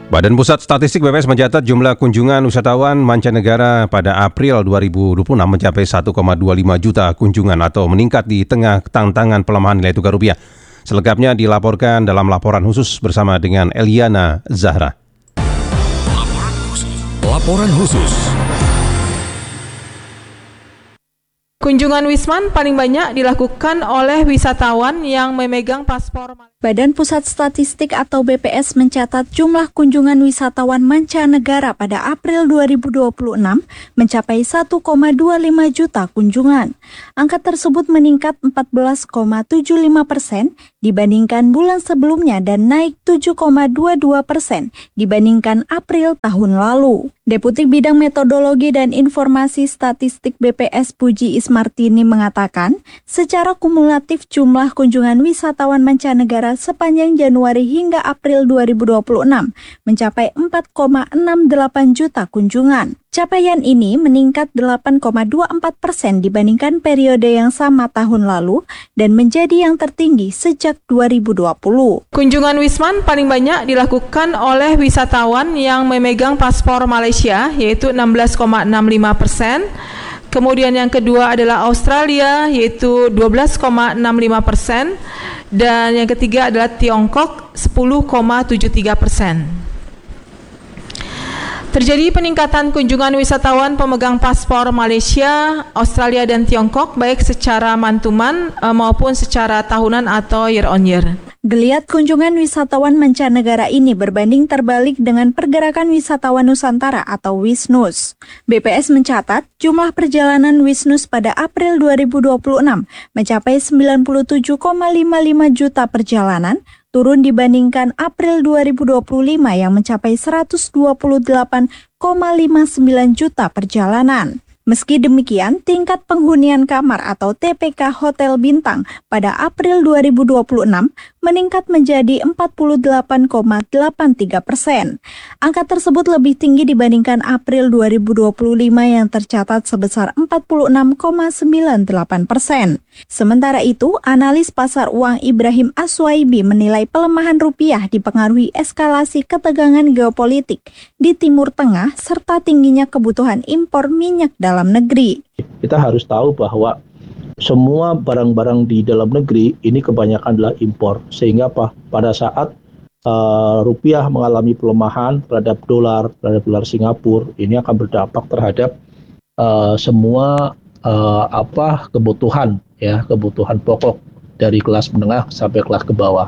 Badan Pusat Statistik BPS mencatat jumlah kunjungan wisatawan mancanegara pada April 2026 mencapai 1,25 juta kunjungan atau meningkat di tengah tantangan pelemahan nilai tukar rupiah. Selengkapnya dilaporkan dalam laporan khusus bersama dengan Eliana Zahra. Laporan khusus. Kunjungan Wisman paling banyak dilakukan oleh wisatawan yang memegang paspor. Badan Pusat Statistik atau BPS mencatat jumlah kunjungan wisatawan mancanegara pada April 2026 mencapai 1,25 juta kunjungan. Angka tersebut meningkat 14,75% dibandingkan bulan sebelumnya dan naik 7,22% dibandingkan April tahun lalu. Deputi Bidang Metodologi dan Informasi Statistik BPS Puji Ismartini mengatakan, secara kumulatif jumlah kunjungan wisatawan mancanegara sepanjang Januari hingga April 2026 mencapai 4,68 juta kunjungan. Capaian ini meningkat 8,24% dibandingkan periode yang sama tahun lalu dan menjadi yang tertinggi sejak 2020. Kunjungan Wisman paling banyak dilakukan oleh wisatawan yang memegang paspor Malaysia, yaitu 16,65%. Kemudian yang kedua adalah Australia, yaitu 12,65%. Dan yang ketiga adalah Tiongkok, 10,73%. Terjadi peningkatan kunjungan wisatawan pemegang paspor Malaysia, Australia, dan Tiongkok baik secara month-to-month maupun secara tahunan atau year on year. Geliat kunjungan wisatawan mancanegara ini berbanding terbalik dengan pergerakan wisatawan Nusantara atau Wisnus. BPS mencatat jumlah perjalanan Wisnus pada April 2026 mencapai 97,55 juta perjalanan, turun dibandingkan April 2025 yang mencapai 128,59 juta perjalanan. Meski demikian, tingkat penghunian kamar atau TPK Hotel Bintang pada April 2026 meningkat menjadi 48,83%. Angka tersebut lebih tinggi dibandingkan April 2025 yang tercatat sebesar 46,98%. Sementara itu, analis pasar uang Ibrahim Aswaibi menilai pelemahan rupiah dipengaruhi eskalasi ketegangan geopolitik di Timur Tengah serta tingginya kebutuhan impor minyak dalam negeri. Kita harus tahu bahwa semua barang-barang di dalam negeri ini kebanyakan adalah impor, sehingga pada saat rupiah mengalami pelemahan terhadap dolar Singapura, ini akan berdampak terhadap semua kebutuhan pokok dari kelas menengah sampai kelas ke bawah.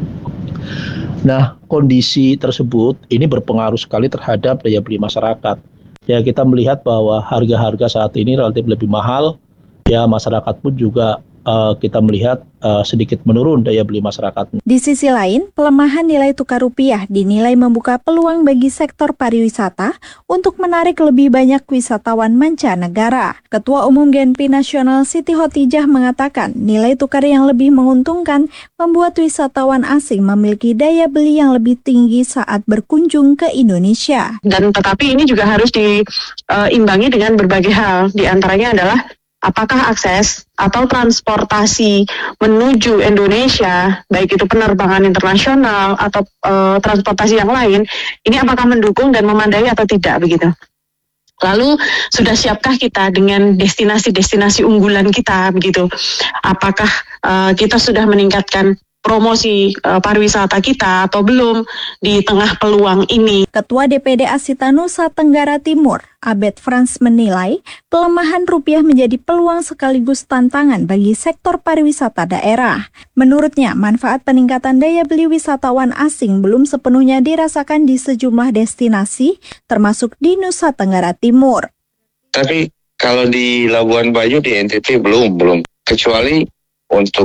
Nah, kondisi tersebut ini berpengaruh sekali terhadap daya beli masyarakat. Ya, kita melihat bahwa harga-harga saat ini relatif lebih mahal. Ya, masyarakat pun juga kita melihat sedikit menurun daya beli masyarakat. Di sisi lain, pelemahan nilai tukar rupiah dinilai membuka peluang bagi sektor pariwisata untuk menarik lebih banyak wisatawan mancanegara. Ketua Umum Genpi Nasional Siti Khotijah mengatakan nilai tukar yang lebih menguntungkan membuat wisatawan asing memiliki daya beli yang lebih tinggi saat berkunjung ke Indonesia. Dan tetapi ini juga harus diimbangi dengan berbagai hal, di antaranya adalah apakah akses atau transportasi menuju Indonesia, baik itu penerbangan internasional atau transportasi yang lain, ini apakah mendukung dan memadai atau tidak begitu. Lalu sudah siapkah kita dengan destinasi-destinasi unggulan kita begitu? Apakah kita sudah meningkatkan promosi pariwisata kita atau belum di tengah peluang ini? Ketua DPD Asita Nusa Tenggara Timur, Abed Frans menilai pelemahan rupiah menjadi peluang sekaligus tantangan bagi sektor pariwisata daerah. Menurutnya, manfaat peningkatan daya beli wisatawan asing belum sepenuhnya dirasakan di sejumlah destinasi, termasuk di Nusa Tenggara Timur. Tapi kalau di Labuan Bajo, di NTT belum. Kecuali untuk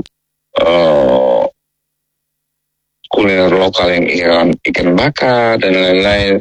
kuliner lokal yang ikan bakar dan lain-lain,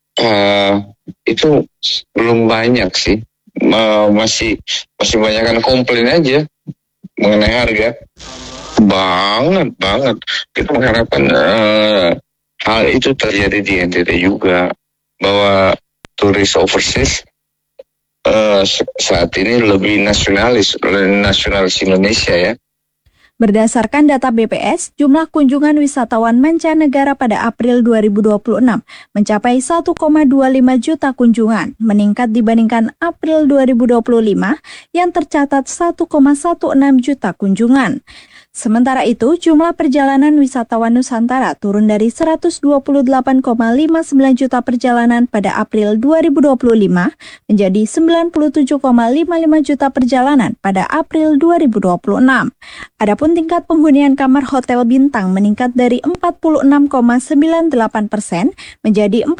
itu belum banyak sih. Masih banyak kan komplain aja mengenai harga. Banget. Kita mengharapkan hal itu terjadi di NTT juga, bahwa turis overseas saat ini lebih nasionalis Indonesia ya. Berdasarkan data BPS, jumlah kunjungan wisatawan mancanegara pada April 2026 mencapai 1,25 juta kunjungan, meningkat dibandingkan April 2025 yang tercatat 1,16 juta kunjungan. Sementara itu, jumlah perjalanan wisatawan Nusantara turun dari 128,59 juta perjalanan pada April 2025 menjadi 97,55 juta perjalanan pada April 2026. Adapun tingkat penghunian kamar hotel bintang meningkat dari 46,98% menjadi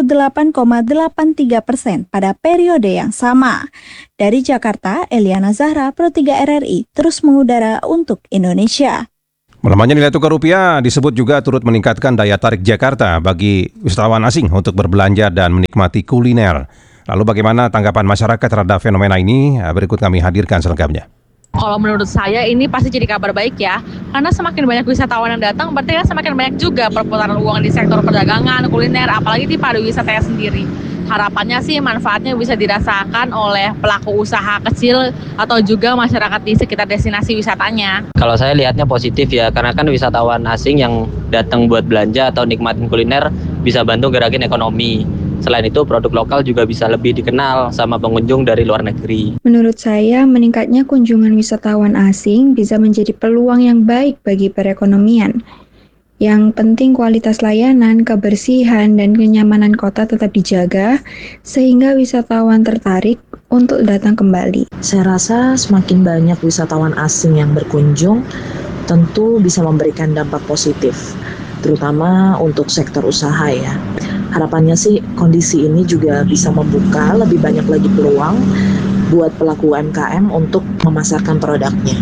48,83% pada periode yang sama. Dari Jakarta, Eliana Zahra, Pro 3 RRI, terus mengudara untuk Indonesia. Melemahnya nilai tukar rupiah disebut juga turut meningkatkan daya tarik Jakarta bagi wisatawan asing untuk berbelanja dan menikmati kuliner. Lalu bagaimana tanggapan masyarakat terhadap fenomena ini? Berikut kami hadirkan selengkapnya. Kalau menurut saya ini pasti jadi kabar baik ya, karena semakin banyak wisatawan yang datang, berarti kan semakin banyak juga perputaran uang di sektor perdagangan, kuliner, apalagi di pariwisatanya sendiri. Harapannya sih manfaatnya bisa dirasakan oleh pelaku usaha kecil atau juga masyarakat di sekitar destinasi wisatanya. Kalau saya lihatnya positif ya, karena kan wisatawan asing yang datang buat belanja atau nikmatin kuliner bisa bantu gerakin ekonomi. Selain itu, produk lokal juga bisa lebih dikenal sama pengunjung dari luar negeri. Menurut saya, meningkatnya kunjungan wisatawan asing bisa menjadi peluang yang baik bagi perekonomian. Yang penting kualitas layanan, kebersihan, dan kenyamanan kota tetap dijaga, sehingga wisatawan tertarik untuk datang kembali. Saya rasa semakin banyak wisatawan asing yang berkunjung, tentu bisa memberikan dampak positif, terutama untuk sektor usaha ya. Harapannya sih kondisi ini juga bisa membuka lebih banyak lagi peluang buat pelaku UMKM untuk memasarkan produknya.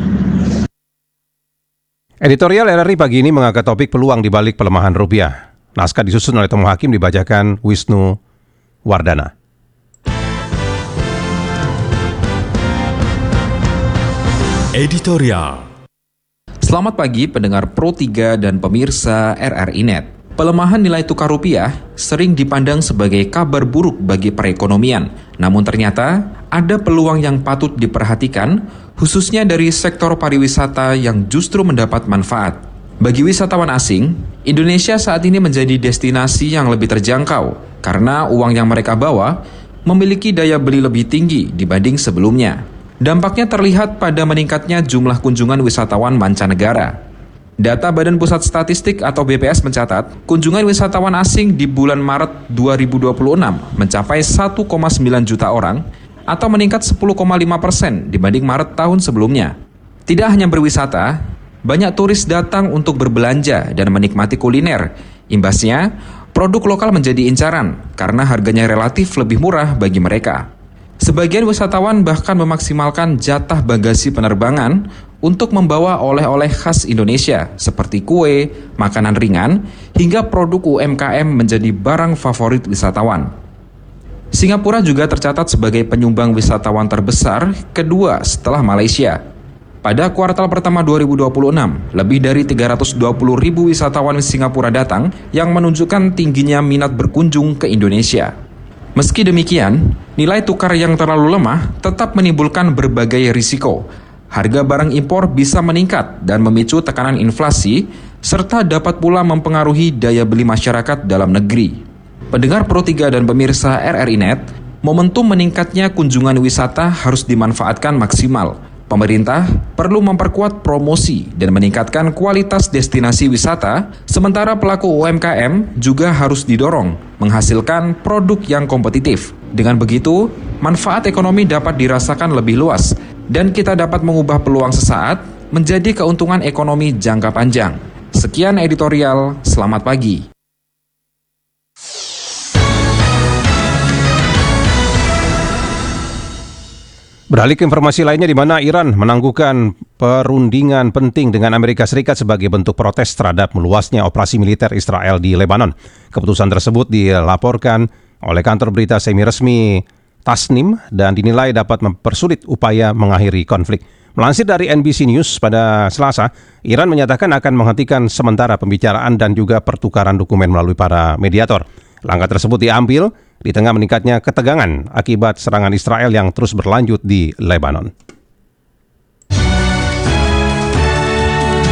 Editorial RRI pagi ini mengangkat topik peluang di balik pelemahan rupiah. Naskah disusun oleh Tomo Hakim dibacakan Wisnu Wardana. Editorial. Selamat pagi pendengar Pro 3 dan pemirsa RRI Net. Pelemahan nilai tukar rupiah sering dipandang sebagai kabar buruk bagi perekonomian. Namun ternyata ada peluang yang patut diperhatikan, khususnya dari sektor pariwisata yang justru mendapat manfaat. Bagi wisatawan asing, Indonesia saat ini menjadi destinasi yang lebih terjangkau karena uang yang mereka bawa memiliki daya beli lebih tinggi dibanding sebelumnya. Dampaknya terlihat pada meningkatnya jumlah kunjungan wisatawan mancanegara. Data Badan Pusat Statistik atau BPS mencatat, kunjungan wisatawan asing di bulan Maret 2026 mencapai 1,9 juta orang atau meningkat 10,5% dibanding Maret tahun sebelumnya. Tidak hanya berwisata, banyak turis datang untuk berbelanja dan menikmati kuliner. Imbasnya, produk lokal menjadi incaran karena harganya relatif lebih murah bagi mereka. Sebagian wisatawan bahkan memaksimalkan jatah bagasi penerbangan untuk membawa oleh-oleh khas Indonesia seperti kue, makanan ringan, hingga produk UMKM menjadi barang favorit wisatawan. Singapura juga tercatat sebagai penyumbang wisatawan terbesar kedua setelah Malaysia. Pada kuartal pertama 2026, lebih dari 320.000 wisatawan Singapura datang yang menunjukkan tingginya minat berkunjung ke Indonesia. Meski demikian, nilai tukar yang terlalu lemah tetap menimbulkan berbagai risiko. Harga barang impor bisa meningkat dan memicu tekanan inflasi, serta dapat pula mempengaruhi daya beli masyarakat dalam negeri. Pendengar Pro 3 dan pemirsa RRI Net, momentum meningkatnya kunjungan wisata harus dimanfaatkan maksimal. Pemerintah perlu memperkuat promosi dan meningkatkan kualitas destinasi wisata, sementara pelaku UMKM juga harus didorong menghasilkan produk yang kompetitif. Dengan begitu, manfaat ekonomi dapat dirasakan lebih luas dan kita dapat mengubah peluang sesaat menjadi keuntungan ekonomi jangka panjang. Sekian editorial, selamat pagi. Beralih ke informasi lainnya di mana Iran menangguhkan perundingan penting dengan Amerika Serikat sebagai bentuk protes terhadap meluasnya operasi militer Israel di Lebanon. Keputusan tersebut dilaporkan oleh kantor berita semi-resmi Tasnim dan dinilai dapat mempersulit upaya mengakhiri konflik. Melansir dari NBC News pada Selasa, Iran menyatakan akan menghentikan sementara pembicaraan dan juga pertukaran dokumen melalui para mediator. Langkah tersebut diambil di tengah meningkatnya ketegangan akibat serangan Israel yang terus berlanjut di Lebanon.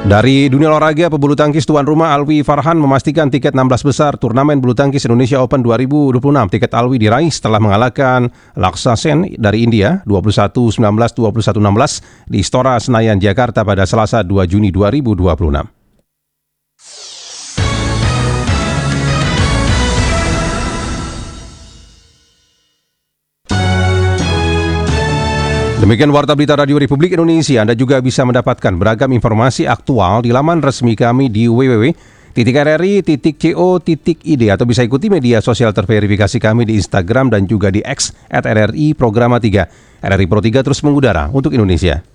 Dari dunia olahraga, pebulu tangkis tuan rumah Alwi Farhan memastikan tiket 16 besar turnamen bulu tangkis Indonesia Open 2026. Tiket Alwi diraih setelah mengalahkan Laksa Sen dari India 21-19, 21-16 di Istora Senayan, Jakarta pada Selasa 2 Juni 2026. Demikian Warta Berita Radio Republik Indonesia. Anda juga bisa mendapatkan beragam informasi aktual di laman resmi kami di www.rri.co.id atau bisa ikuti media sosial terverifikasi kami di Instagram dan juga di X @RRI Programa 3. RRI Pro 3 terus mengudara untuk Indonesia.